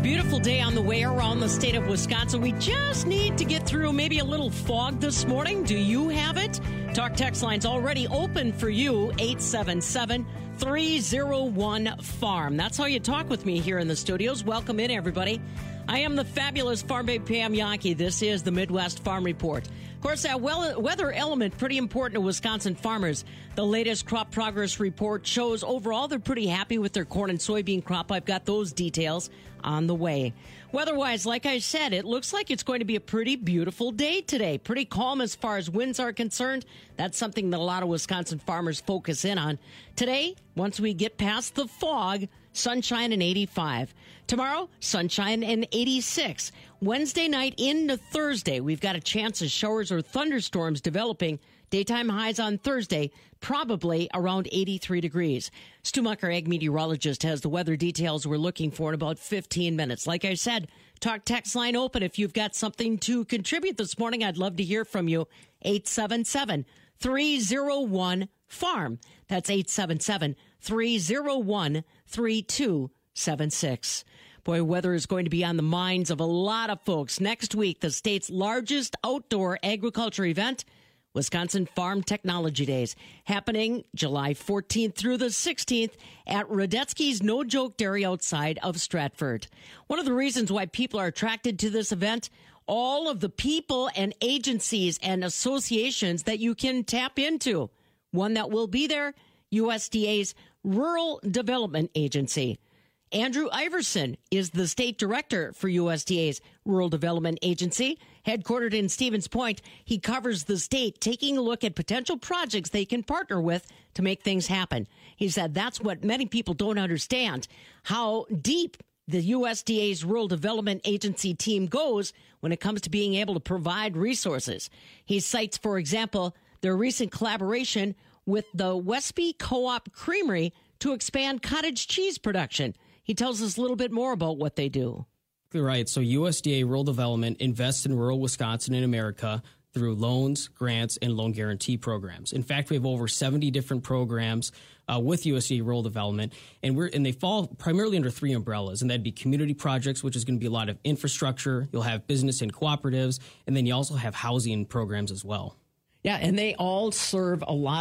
Beautiful day on the way around the state of Wisconsin. We just need to get through maybe a little fog this morning. Do you have it? Talk text line's already open for you, 877-301-FARM. That's how you talk with me here in the studios. Welcome in, everybody. I am the fabulous Farm Babe Pam Yankee. This is the Midwest Farm Report. Of course, that weather element, pretty important to Wisconsin farmers. The latest crop progress report shows overall they're pretty happy with their corn and soybean crop. I've got those details on the way. Weather-wise, like I said, it looks like it's going to be a pretty beautiful day today. Pretty calm as far as winds are concerned. That's something that a lot of Wisconsin farmers focus in on. Today, once we get past the fog, sunshine and 85. Tomorrow, sunshine and 86. Wednesday night into Thursday, we've got a chance of showers or thunderstorms developing. Daytime highs on Thursday, probably around 83 degrees. Stu Mucker, ag meteorologist, has the weather details we're looking for in about 15 minutes. Like I said, talk text line open. If you've got something to contribute this morning, I'd love to hear from you. 877-301-FARM. That's 877-301-3276. Boy, weather is going to be on the minds of a lot of folks. Next week, the state's largest outdoor agriculture event, Wisconsin Farm Technology Days, happening July 14th through the 16th at Radetzky's No Joke Dairy outside of Stratford. One of the reasons why people are attracted to this event, all of the people and agencies and associations that you can tap into. One that will be there, USDA's Rural Development Agency. Andrew Iverson is the state director for USDA's Rural Development Agency. Headquartered in Stevens Point, he covers the state, taking a look at potential projects they can partner with to make things happen. He said that's what many people don't understand, how deep the USDA's Rural Development Agency team goes when it comes to being able to provide resources. He cites, for example, their recent collaboration with the Westby Co-op Creamery to expand cottage cheese production. He tells us a little bit more about what they do. Right. So USDA Rural Development invests in rural Wisconsin and America through loans, grants, and loan guarantee programs. In fact, we have over 70 different programs with USDA Rural Development, and they fall primarily under three umbrellas, and that'd be community projects, which is going to be a lot of infrastructure. You'll have business and cooperatives, and then you also have housing programs as well. Yeah, and they all serve a lot